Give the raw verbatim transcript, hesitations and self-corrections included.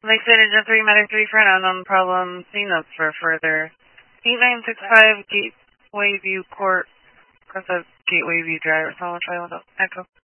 Lakeside Agent three, Medic three for an unknown problem. C notes for further. eight nine six five, Gateway View Court. Cross out Gateway View Drive. Solid Trial Echo.